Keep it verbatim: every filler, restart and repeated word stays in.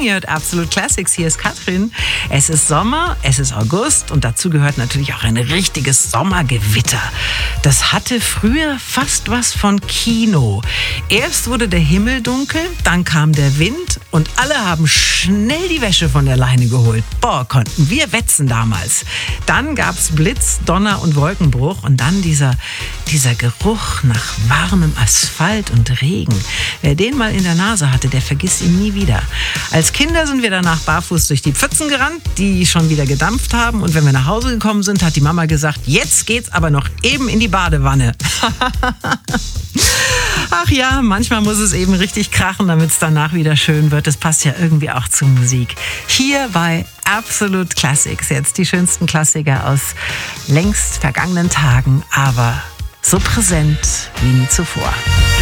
Ihr hört Absolute Classics. Hier ist Katrin. Es ist Sommer, es ist August und dazu gehört natürlich auch ein richtiges Sommergewitter. Das hatte früher fast was von Kino. Erst wurde der Himmel dunkel, dann kam der Wind und alle haben schnell die Wäsche von der Leine geholt. Boah, konnten wir wetzen damals. Dann gab's Blitz, Donner und Wolkenbruch und dann dieser, dieser Geruch nach warmem Asphalt und Regen. Wer den mal in der Nase hatte, der vergisst ihn nie wieder. Als Kinder sind wir danach barfuß durch die Pfützen gerannt, die schon wieder gedampft haben. Und wenn wir nach Hause gekommen sind, hat die Mama gesagt, jetzt geht's aber noch eben in die Badewanne. Ach ja, manchmal muss es eben richtig krachen, damit es danach wieder schön wird. Das passt ja irgendwie auch zur Musik. Hier bei Absolute Classics. Jetzt die schönsten Klassiker aus längst vergangenen Tagen, aber so präsent wie nie zuvor.